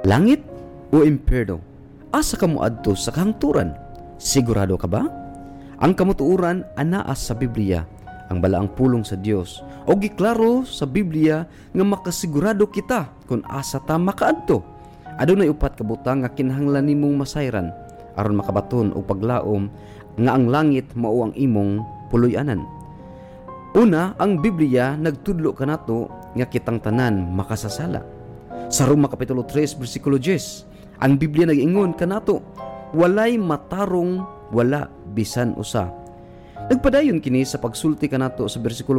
Langit o impyerno? Asa ka moadto sa kahangturan? Sigurado ka ba? Ang kamutuuran anaa sa Biblia, ang balaang pulong sa Dios, o giklaro sa Biblia nga makasigurado kita kung asa ta makaadto. Adunay upat ka butang nga kinahanglan nimong masayran aron makabaton og paglaom nga ang langit mao ang imong puloy-anan. Una, ang Biblia nagtudlo kanato nga kitang tanan makasasala. Sa Roma kapitulo 3 bersikulo 10, ang Biblia nag-ingon kanato, walay matarong wala bisan usa. Nagpadayon kini sa pagsulti kanato sa bersikulo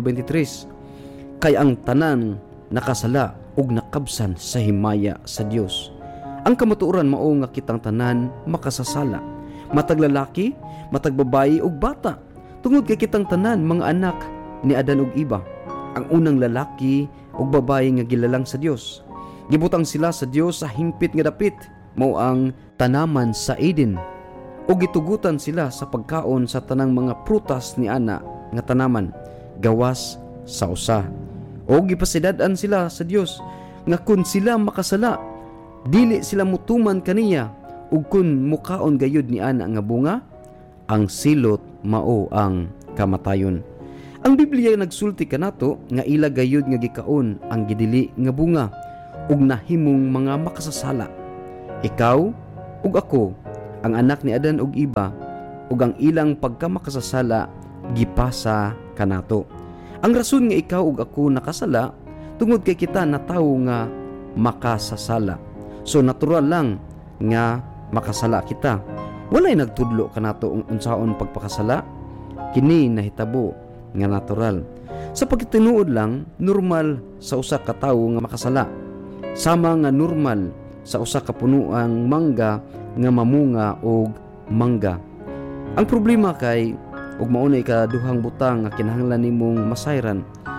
23, kay ang tanan nakasala ug nakabsan sa himaya sa Dios. Ang kamatuoran mao nga kitang tanan makasasala, matag lalaki, matag babayi ug bata. Tungod kay kitang tanan mga anak ni Adan ug Eva, ang unang lalaki ug babayi nga gilalang sa Dios. Gibutang sila sa Dios sa hingpit nga dapit, mao ang tanaman sa Eden. O gitugutan sila sa pagkaon sa tanang mga prutas ni ana nga tanaman, gawas sa usa. O gipasidad-an sila sa Dios nga kun sila makasala, dili sila mutuman kaniya, ug kun mukaon gayud ni ana nga bunga, ang silot mao ang kamatayon. Ang Biblia nagsulti kanato nga ila gayud nga gikaon ang gidili nga bunga ug nahimong mga makasasala. Ikaw ug ako, ang anak ni Adan ug Eva, ug ang ilang pagkamakasasala gipasa kanato. Ang rason nga ikaw ug ako nakasala tungod kay kita na tawo nga makasasala. So natural lang nga makasala kita. Walay nagtudlo kanato unsaon pagpakasala. Kini nahitabo nga natural. Sa pagtinuod lang, normal sa usa ka tawo nga makasala. Sama nga normal sa usa ka punuang mangga nga mamunga og mangga. Ang problema kay ug maunay ka duhang butang nga kinahanglan nimong masayran,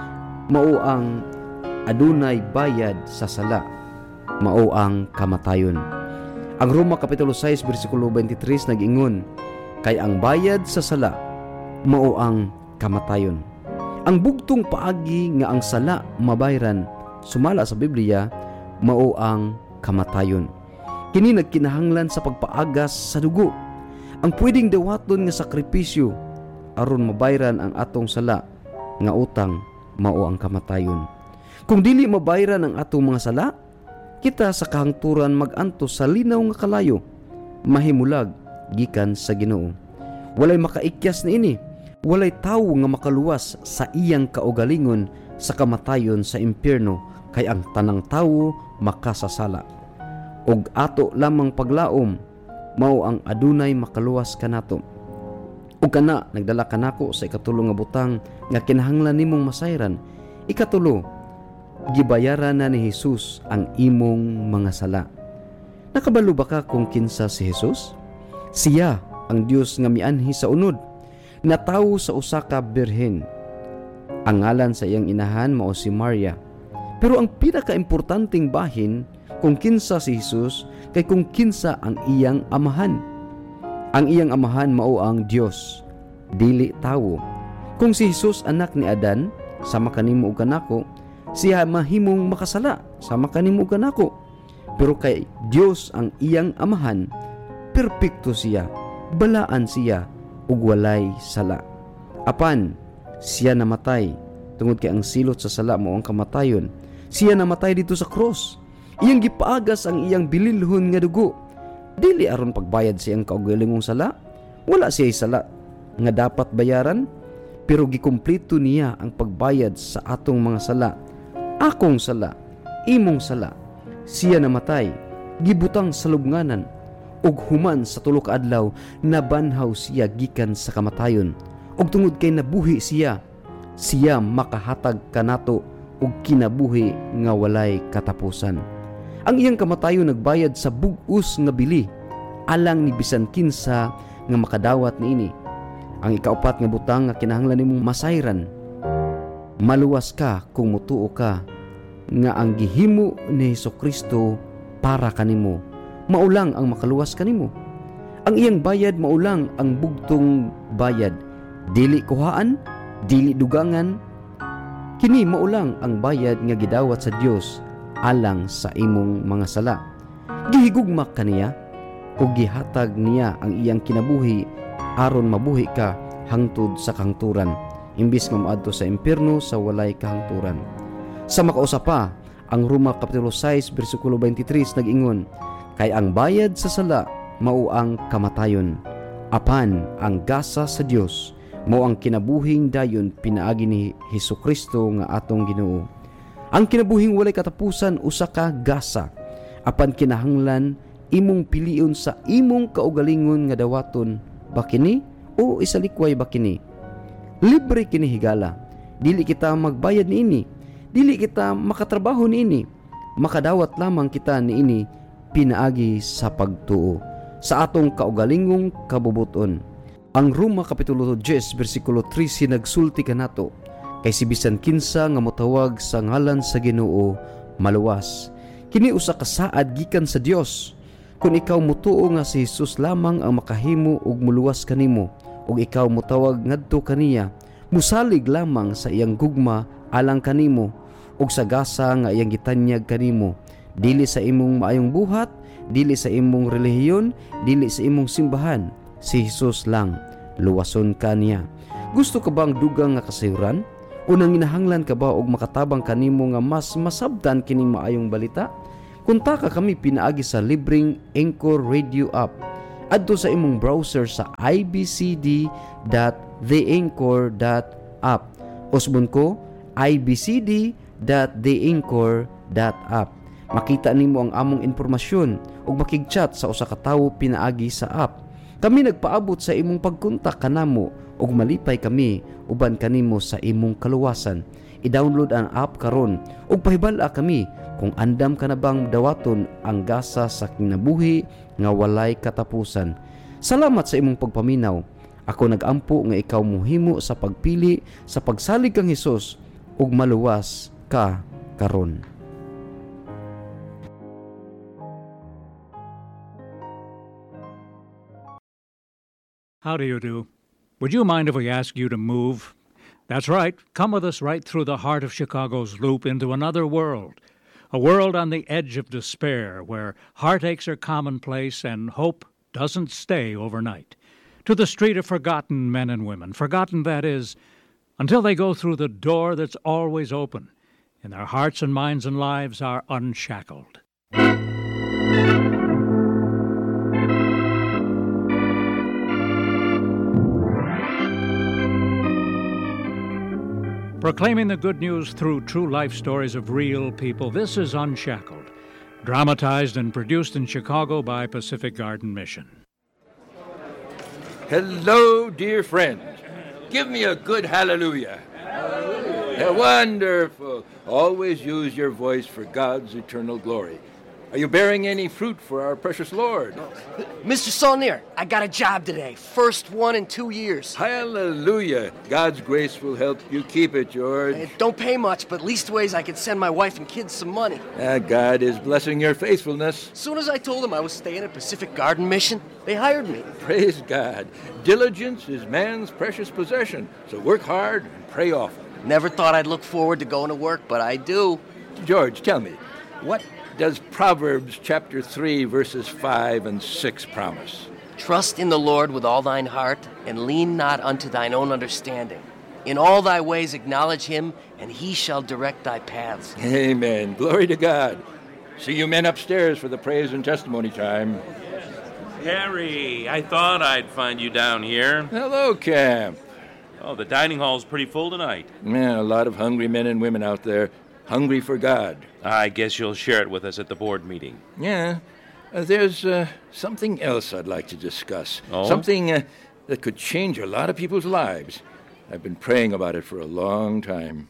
mao ang adunay bayad sa sala, mao ang kamatayon. Ang Roma kapitulo 6 bersikulo 23 nag-ingon, kay ang bayad sa sala mao ang kamatayon. Ang bugtong paagi nga ang sala mabayran sumala sa Biblia mao ang kamatayon. Kini nagkinahanglan sa pagpaagas sa dugo, ang pwedeng dawaton nga sakripisyo aron mabayran ang atong sala nga utang mao ang kamatayon. Kung dili mabayran ang atong mga sala, kita sa kahangturan mag-antos sa linaw nga kalayo, mahimulag gikan sa Ginoo. Walay makaikyas niini, walay tawo nga makaluwas sa iyang kaugalingon sa kamatayon sa impyerno, kay ang tanang tawo makasasala. Og ato lamang paglaom mao ang adunay makaluwas kanato. Ug kana nagdala kanako sa ikatulo nga butang nga kinahanglan nimong masayran. Ikatulo, gibayaran na ni Jesus ang imong mga sala. Nakabalo ba ka kung kinsa si Jesus? Siya ang Dios nga mianhi sa unod, na tawo sa usa ka birhen. Ang ngalan sa iyang inahan mao si Maria. Pero ang pinaka-importanting bahin kung kinsa si Jesus kay kung kinsa ang iyang amahan. Ang iyang amahan mao ang Dios, dili tawo. Kung si Jesus anak ni Adan, sama kanimo ug kanako, siya mahimong makasala, sama kanimo ug kanako. Pero kay Dios ang iyang amahan, perpekto siya, balaan siya ug walay sala. Apan siya namatay tungod kay ang silot sa sala mao ang kamatayon. Siya namatay dito sa cross. Iyang gipaagas ang iyang bililhon nga dugo. Dili aron pagbayad sa iyang kaugalingong sala. Wala siya sala nga dapat bayaran, pero gikumpleto niya ang pagbayad sa atong mga sala. Akong sala, imong sala. Siya namatay, gibutang sa lubnganan, ug human sa tulo ka adlaw nabanhaw siya gikan sa kamatayon. Ug tungod kay nabuhi siya makahatag kanato ug kinabuhi nga walay katapusan. Ang iyang kamatayon nagbayad sa bug-os nga bili, alang ni bisan kinsa nga makadawat niini. Ang ikaupat nga butang nga kinahanglan nimong masayran, maluwas ka kung mutuo ka nga ang gihimo ni Hesukristo para kanimo, maulang ang makaluwas kanimo. Ang iyang bayad maulang ang bugtong bayad, dili kuhaan, dili dugangan. Kini maulang ang bayad nga gidawat sa Dios alang sa imong mga sala. Gihigugma kaniya ug gihatag niya ang iyang kinabuhi aron mabuhi ka hangtod sa kahangturan, imbis nga moadto sa impierno sa walay kahangturan. Sa makausa pa, ang Roma Kapitulo 6 versikulo 23 nag-ingon, kay ang bayad sa sala mao ang kamatayon, apan ang gasa sa Dios mao ang kinabuhing dayon pinaagi ni Hesukristo nga atong Ginoo. Ang kinabuhing walay katapusan usa ka gasa, apan kinahanglan imong pilion sa imong kaugalingon nga dawaton ba kini o isalikway ba kini. Libre kini higala, dili kita magbayad niini, dili kita makatrabaho niini, makadawat lamang kita niini pinaagi sa pagtuo sa atong kaugalingong kabubuton. Ang Roma Kapitulo 10 versikulo 13 nagsulti kanato, kay si bisan kinsa nga motawag sa ngalan sa Ginoo maluwas. Kini usa ka saad gikan sa Dios. Kung ikaw mutuo nga si Jesus lamang ang makahimo ug muluwas kanimo, ug ikaw motawag ngadto kaniya, musalig lamang sa iyang gugma alang kanimo ug sa gasa nga iyang gitanyag kanimo, dili sa imong maayong buhat, dili sa imong relihiyon, dili sa imong simbahan, si Jesus lang, luwason ka niya. Gusto ka bang dugang nga kasayuran? Unang ginahanglan ka ba og makatabang kanimo nga mas masabtan kining maayong balita? Kuntaka kami pinaagi sa libreng Anchor Radio app. Adto sa imong browser sa ibcd.theanchor.app. Usbon ko, ibcd.theanchor.app. Makita nimo ang among impormasyon ug makig-chat sa usa ka tawo pinaagi sa app. Kami nagpaabot sa imong pagkontak kanamo ug malipay kami uban kanimo sa imong kaluwasan. I-download ang app karon ug pahibal-a kami kung andam ka na bang dawaton ang gasa sa kinabuhi nga walay katapusan. Salamat sa imong pagpaminaw. Ako nag-ampo nga ikaw mohimo sa pagpili sa pagsalig kang Hesus ug maluwas ka karon. How do you do? Would you mind if we ask you to move? That's right. Come with us right through the heart of Chicago's loop into another world. A world on the edge of despair where heartaches are commonplace and hope doesn't stay overnight. To the street of forgotten men and women, forgotten, that is, until they go through the door that's always open and their hearts and minds and lives are unshackled. Proclaiming the good news through true life stories of real people, this is Unshackled, dramatized and produced in Chicago by Pacific Garden Mission. Hello, dear friends. Give me a good hallelujah. Hallelujah. Wonderful. Always use your voice for God's eternal glory. Are you bearing any fruit for our precious Lord? Mr. Saulnier, I got a job today. First one in 2 years. Hallelujah. God's grace will help you keep it, George. It don't pay much, but leastways I could send my wife and kids some money. God is blessing your faithfulness. As soon as I told them I was staying at Pacific Garden Mission, they hired me. Praise God. Diligence is man's precious possession, so work hard and pray often. Never thought I'd look forward to going to work, but I do. George, tell me, what does Proverbs chapter 3, verses 5 and 6 promise? Trust in the Lord with all thine heart, and lean not unto thine own understanding. In all thy ways acknowledge him, and he shall direct thy paths. Amen. Glory to God. See you men upstairs for the praise and testimony time. Harry, I thought I'd find you down here. Hello, Camp. Oh, the dining hall's pretty full tonight. Yeah, a lot of hungry men and women out there, hungry for God. I guess you'll share it with us at the board meeting. Yeah. There's something else I'd like to discuss. Oh? Something that could change a lot of people's lives. I've been praying about it for a long time.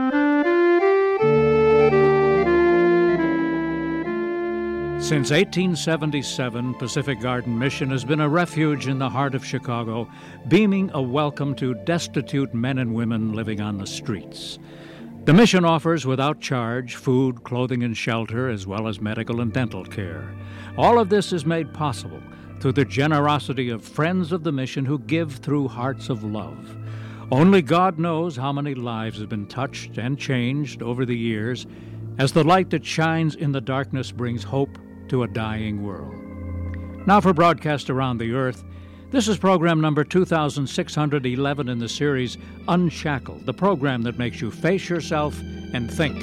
Since 1877, Pacific Garden Mission has been a refuge in the heart of Chicago, beaming a welcome to destitute men and women living on the streets. The mission offers without charge food, clothing, and shelter, as well as medical and dental care. All of this is made possible through the generosity of friends of the mission who give through hearts of love. Only God knows how many lives have been touched and changed over the years as the light that shines in the darkness brings hope to a dying world. Now for broadcast around the earth, this is program number 2611 in the series Unshackled, the program that makes you face yourself and think.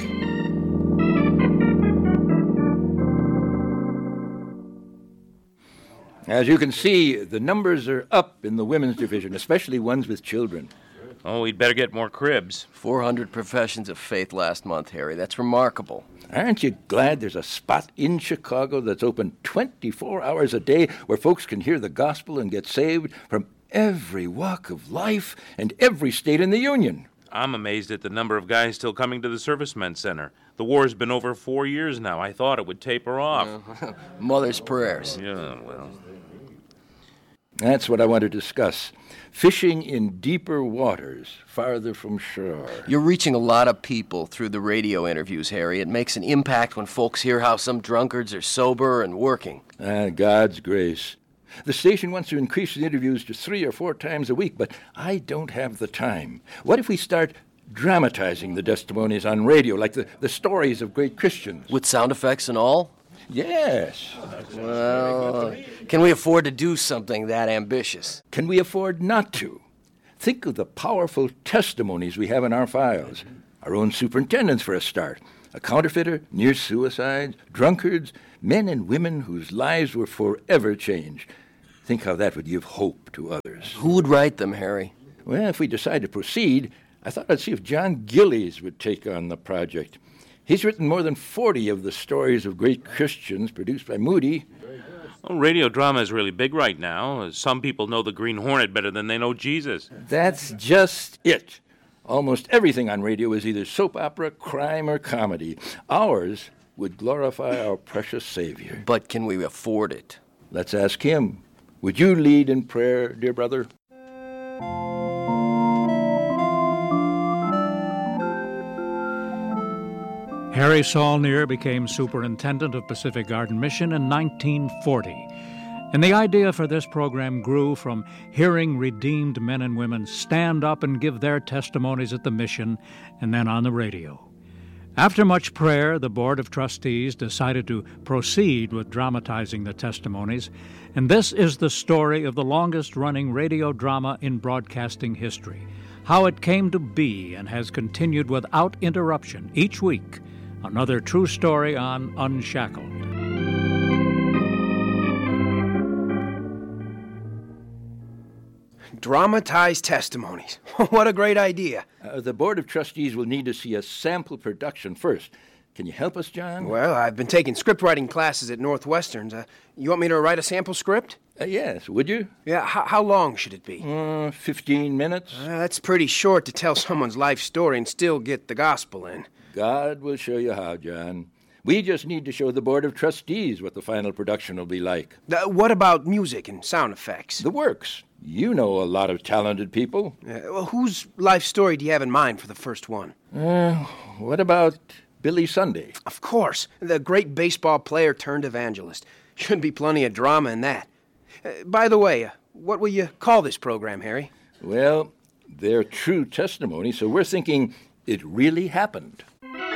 As you can see, the numbers are up in the women's division, especially ones with children. Oh, we'd better get more cribs. 400 professions of faith last month, Harry. That's remarkable. Aren't you glad there's a spot in Chicago that's open 24 hours a day where folks can hear the gospel and get saved from every walk of life and every state in the Union? I'm amazed at the number of guys still coming to the Servicemen's Center. The war's been over 4 years now. I thought it would taper off. Mother's prayers. Yeah, well. That's what I want to discuss. Fishing in deeper waters, farther from shore. You're reaching a lot of people through the radio interviews, Harry. It makes an impact when folks hear how some drunkards are sober and working. God's grace. The station wants to increase the interviews to 3 or 4 times a week, but I don't have the time. What if we start dramatizing the testimonies on radio, like the stories of great Christians? With sound effects and all? Yes. Well, can we afford to do something that ambitious? Can we afford not to? Think of the powerful testimonies we have in our files. Our own superintendents, for a start. A counterfeiter, near suicides, drunkards, men and women whose lives were forever changed. Think how that would give hope to others. Who would write them, Harry? Well, if we decide to proceed, I thought I'd see if John Gillies would take on the project. He's written more than 40 of the stories of great Christians produced by Moody. Well, radio drama is really big right now. Some people know the Green Hornet better than they know Jesus. That's just it. Almost everything on radio is either soap opera, crime, or comedy. Ours would glorify our precious Savior. But can we afford it? Let's ask him. Would you lead in prayer, dear brother? Harry Saulnier became superintendent of Pacific Garden Mission in 1940, and the idea for this program grew from hearing redeemed men and women stand up and give their testimonies at the mission and then on the radio. After much prayer, the Board of Trustees decided to proceed with dramatizing the testimonies, and this is the story of the longest-running radio drama in broadcasting history, how it came to be and has continued without interruption each week. Another true story on Unshackled. Dramatized testimonies. What a great idea. The Board of Trustees will need to see a sample production first. Can you help us, John? Well, I've been taking script writing classes at Northwestern's. You want me to write a sample script? Yes, would you? Yeah, how long should it be? 15 minutes. That's pretty short to tell someone's life story and still get the gospel in. God will show you how, John. We just need to show the Board of Trustees what the final production will be like. What about music and sound effects? The works. You know a lot of talented people. Well, whose life story do you have in mind for the first one? What about Billy Sunday? Of course. The great baseball player turned evangelist. Should be plenty of drama in that. By the way, what will you call this program, Harry? Well, they're true testimony, so we're thinking it really happened.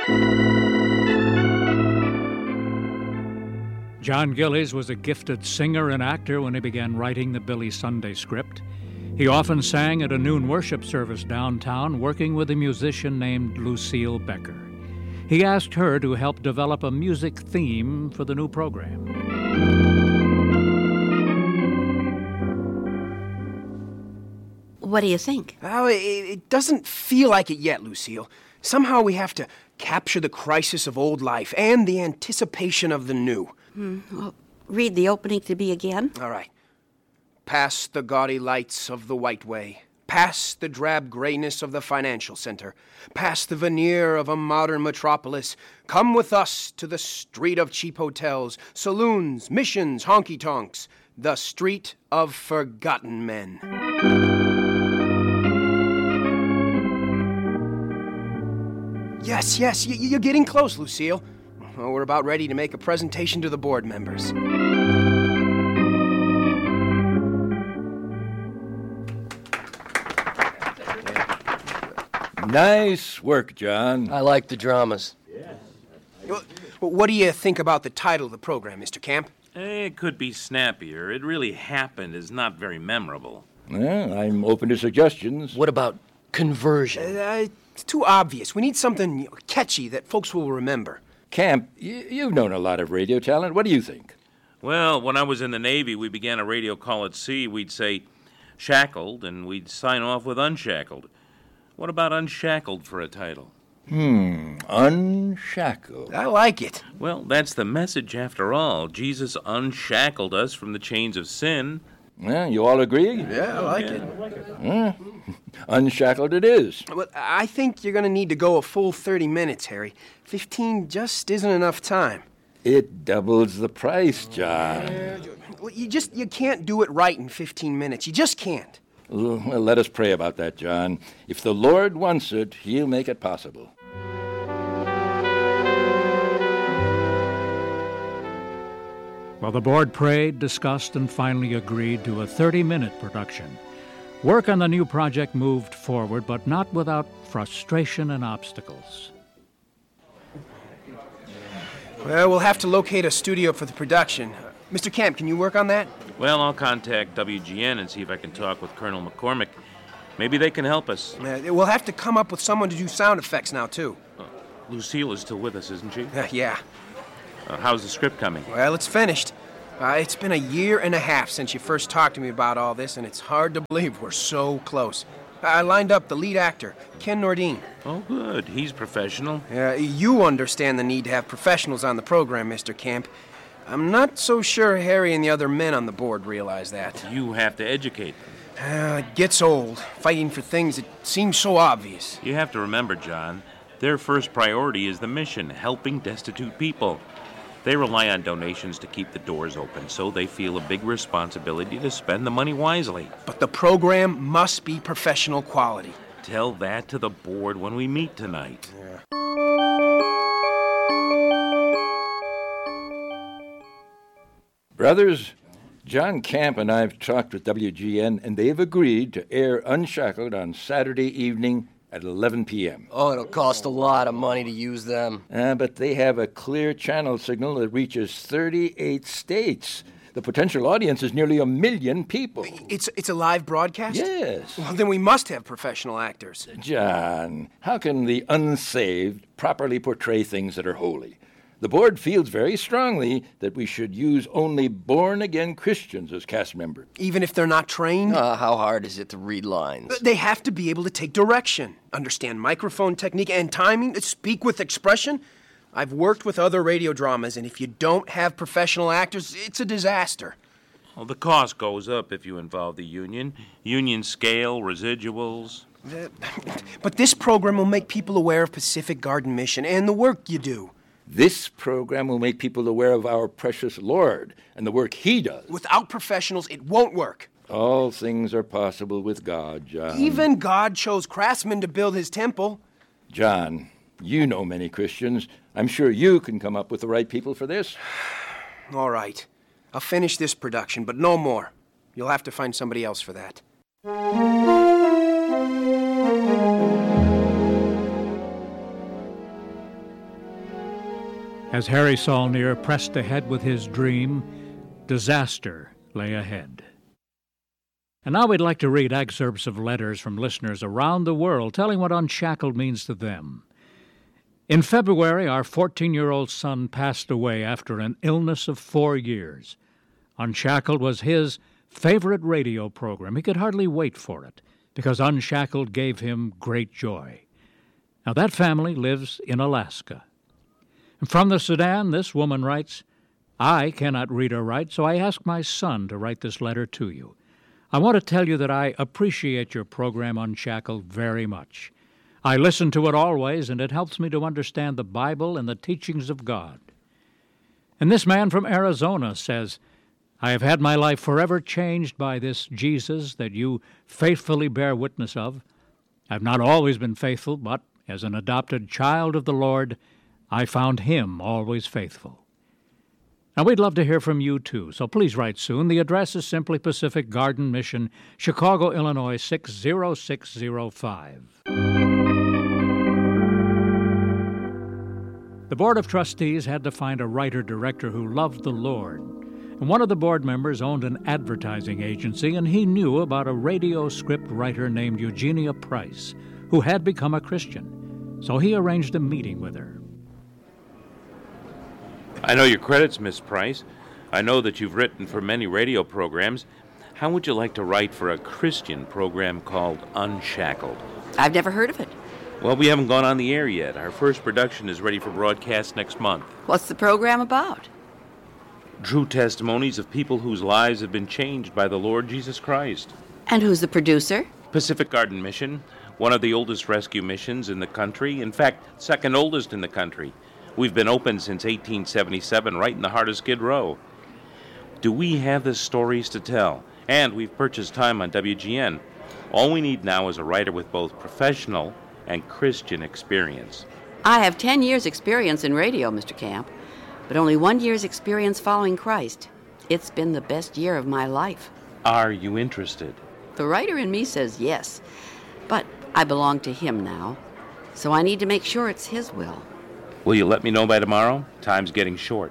John Gillies was a gifted singer and actor when he began writing the Billy Sunday script. He often sang at a noon worship service downtown, working with a musician named Lucille Becker. He asked her to help develop a music theme for the new program. What do you think? Oh, it doesn't feel like it yet, Lucille. Somehow we have to capture the crisis of old life and the anticipation of the new. Well, read the opening to me again. All right. Past the gaudy lights of the White Way, past the drab grayness of the financial center, past the veneer of a modern metropolis, come with us to the street of cheap hotels, saloons, missions, honky-tonks, the street of forgotten men. Yes, you're getting close, Lucille. Well, we're about ready to make a presentation to the board members. Nice work, John. I like the dramas. Well, what do you think about the title of the program, Mr. Camp? It could be snappier. It really happened is not very memorable. Well, I'm open to suggestions. What about conversion? It's too obvious. We need something catchy that folks will remember. Camp, you've known a lot of radio talent. What do you think? Well, when I was in the Navy, we began a radio call at sea. We'd say shackled, and we'd sign off with unshackled. What about unshackled for a title? Unshackled. I like it. Well, that's the message after all. Jesus unshackled us from the chains of sin. Yeah, you all agree? Yeah, I like it. Unshackled it is. Well, I think you're going to need to go a full 30 minutes, Harry. 15 just isn't enough time. It doubles the price, John. Well, you can't do it right in 15 minutes. You just can't. Well, let us pray about that, John. If the Lord wants it, He'll make it possible. Well, the board prayed, discussed, and finally agreed to a 30-minute production. Work on the new project moved forward, but not without frustration and obstacles. Well, we'll have to locate a studio for the production. Mr. Camp, can you work on that? Well, I'll contact WGN and see if I can talk with Colonel McCormick. Maybe they can help us. We'll have to come up with someone to do sound effects now, too. Lucille is still with us, isn't she? Yeah. How's the script coming? Well, it's finished. It's been a year and a half since you first talked to me about all this, and it's hard to believe we're so close. I lined up the lead actor, Ken Nordine. Oh, good. He's professional. You understand the need to have professionals on the program, Mr. Camp. I'm not so sure Harry and the other men on the board realize that. You have to educate them. It gets old, fighting for things that seem so obvious. You have to remember, John, their first priority is the mission, helping destitute people. They rely on donations to keep the doors open, so they feel a big responsibility to spend the money wisely. But the program must be professional quality. Tell that to the board when we meet tonight. Brothers, John Camp and I have talked with WGN, and they've agreed to air Unshackled on Saturday evening at 11 p.m. Oh, it'll cost a lot of money to use them. But they have a clear channel signal that reaches 38 states. The potential audience is nearly 1 million people. It's a live broadcast? Yes. Well, then we must have professional actors. John, how can the unsaved properly portray things that are holy? The board feels very strongly that we should use only born-again Christians as cast members. Even if they're not trained? How hard is it to read lines? They have to be able to take direction, understand microphone technique and timing, speak with expression. I've worked with other radio dramas, and if you don't have professional actors, it's a disaster. Well, the cost goes up if you involve the union. Union scale, residuals. But this program will make people aware of Pacific Garden Mission and the work you do. This program will make people aware of our precious Lord and the work He does. Without professionals, it won't work. All things are possible with God, John. Even God chose craftsmen to build His temple. John, you know many Christians. I'm sure you can come up with the right people for this. All right. I'll finish this production, but no more. You'll have to find somebody else for that. As Harry Saulnier pressed ahead with his dream, disaster lay ahead. And now we'd like to read excerpts of letters from listeners around the world telling what Unshackled means to them. In February, our 14-year-old son passed away after an illness of 4 years. Unshackled was his favorite radio program. He could hardly wait for it because Unshackled gave him great joy. Now, that family lives in Alaska. From the Sudan, this woman writes, I cannot read or write, so I asked my son to write this letter to you. I want to tell you that I appreciate your program Unshackled very much. I listen to it always, and it helps me to understand the Bible and the teachings of God. And this man from Arizona says, I have had my life forever changed by this Jesus that you faithfully bear witness of. I've not always been faithful, but as an adopted child of the Lord, I found Him always faithful. Now, we'd love to hear from you, too, so please write soon. The address is simply Pacific Garden Mission, Chicago, Illinois, 60605. The Board of Trustees had to find a writer-director who loved the Lord. And one of the board members owned an advertising agency, and he knew about a radio script writer named Eugenia Price, who had become a Christian. So he arranged a meeting with her. I know your credits, Miss Price. I know that you've written for many radio programs. How would you like to write for a Christian program called Unshackled? I've never heard of it. Well, we haven't gone on the air yet. Our first production is ready for broadcast next month. What's the program about? True testimonies of people whose lives have been changed by the Lord Jesus Christ. And who's the producer? Pacific Garden Mission, one of the oldest rescue missions in the country. In fact, second oldest in the country. We've been open since 1877, right in the heart of Skid Row. Do we have the stories to tell? And we've purchased time on WGN. All we need now is a writer with both professional and Christian experience. I have 10 years' experience in radio, Mr. Camp, but only 1 year's experience following Christ. It's been the best year of my life. Are you interested? The writer in me says yes, but I belong to him now, so I need to make sure it's his will. Will you let me know by tomorrow? Time's getting short.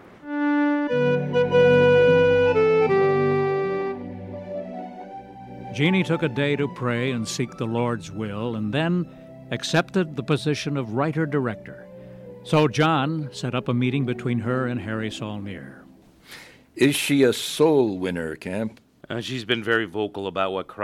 Jeannie took a day to pray and seek the Lord's will, and then accepted the position of writer-director. So John set up a meeting between her and Harry Saulnier. Is she a soul winner, Camp? She's been very vocal about what Christ